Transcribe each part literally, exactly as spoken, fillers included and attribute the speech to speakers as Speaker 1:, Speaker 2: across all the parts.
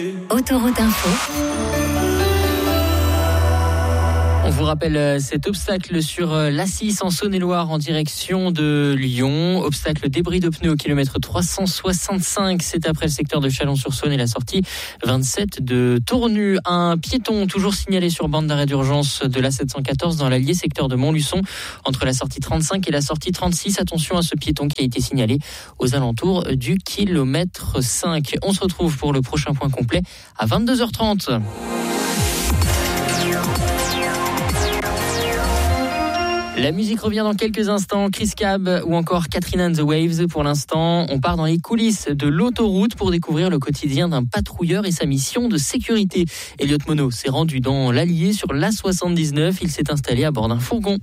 Speaker 1: Autoroute Info.
Speaker 2: On vous rappelle cet obstacle sur l'A six en Saône-et-Loire en direction de Lyon. Obstacle débris de pneus au kilomètre trois cent soixante-cinq. C'est après le secteur de Chalon-sur-Saône et la sortie vingt-sept de Tournu. Un piéton toujours signalé sur bande d'arrêt d'urgence de l'A sept cent quatorze dans l'Allier, secteur de Montluçon, entre la sortie trente-cinq et la sortie trente-six. Attention à ce piéton qui a été signalé aux alentours du kilomètre cinq. On se retrouve pour le prochain point complet à vingt-deux heures trente. La musique revient dans quelques instants. Chris Cab ou encore Katrina and the Waves. Pour l'instant, on part dans les coulisses de l'autoroute pour découvrir le quotidien d'un patrouilleur et sa mission de sécurité. Elliot Monod s'est rendu dans l'Allier sur l'A soixante-dix-neuf. Il s'est installé à bord d'un fourgon.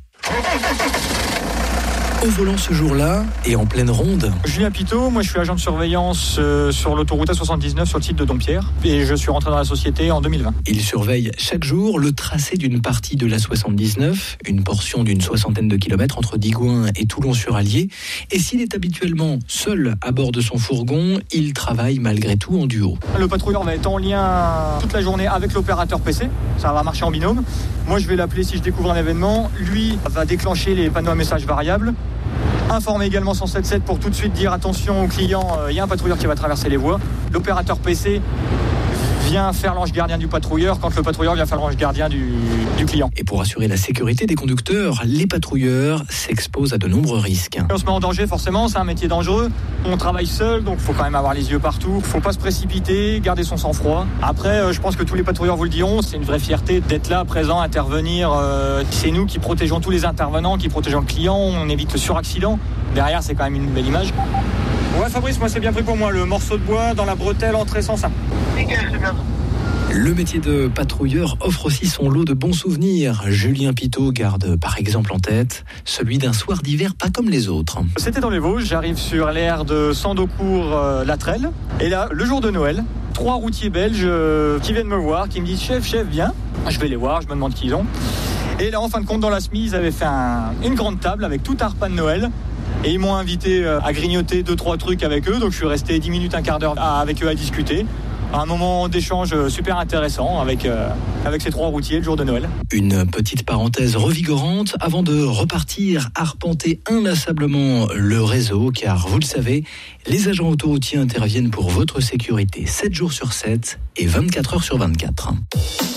Speaker 3: Au volant ce jour-là et en pleine ronde.
Speaker 4: Julien Pitot, moi je suis agent de surveillance euh, sur l'autoroute A soixante-dix-neuf sur le site de Dompierre et je suis rentré dans la société en deux mille vingt.
Speaker 3: Il surveille chaque jour le tracé d'une partie de l'A soixante-dix-neuf, une portion d'une soixantaine de kilomètres entre Digoin et Toulon-sur-Allier. Et s'il est habituellement seul à bord de son fourgon, il travaille malgré tout en duo.
Speaker 4: Le patrouilleur va être en lien toute la journée avec l'opérateur P C, ça va marcher en binôme. Moi je vais l'appeler si je découvre un événement, lui va déclencher les panneaux à messages variables. Informer également cent soixante-dix-sept pour tout de suite dire attention aux clients, il euh, y a un patrouilleur qui va traverser les voies. L'opérateur P C vient faire l'ange gardien du patrouilleur quand le patrouilleur vient faire l'ange gardien du, du client.
Speaker 3: Et pour assurer la sécurité des conducteurs, les patrouilleurs s'exposent à de nombreux risques.
Speaker 4: On se met en danger forcément, c'est un métier dangereux. On travaille seul, donc il faut quand même avoir les yeux partout. Il ne faut pas se précipiter, garder son sang-froid. Après, euh, je pense que tous les patrouilleurs vous le diront, c'est une vraie fierté d'être là, présent, intervenir. Euh, c'est nous qui protégeons tous les intervenants, qui protégeons le client, on évite le suraccident. Derrière, c'est quand même une belle image. Ouais Fabrice, moi c'est bien pris pour moi, le morceau de bois dans la bretelle entrée sans ça.
Speaker 3: Le métier de patrouilleur offre aussi son lot de bons souvenirs. Julien Pitot garde par exemple en tête celui d'un soir d'hiver pas comme les autres.
Speaker 4: C'était dans les Vosges, j'arrive sur l'aire de Sandocourt-Latrelle. Euh, et là, le jour de Noël, trois routiers belges euh, qui viennent me voir, qui me disent « Chef, chef, viens ». Je vais les voir, je me demande qui ils ont. Et là, en fin de compte, dans la SMI, ils avaient fait un, une grande table avec tout un repas de Noël. Et ils m'ont invité à grignoter deux, trois trucs avec eux. Donc je suis resté dix minutes, un quart d'heure avec eux à discuter. Un moment d'échange super intéressant avec, euh, avec ces trois routiers le jour de Noël.
Speaker 3: Une petite parenthèse revigorante avant de repartir arpenter inlassablement le réseau. Car vous le savez, les agents autoroutiers interviennent pour votre sécurité sept jours sur sept et vingt-quatre heures sur vingt-quatre.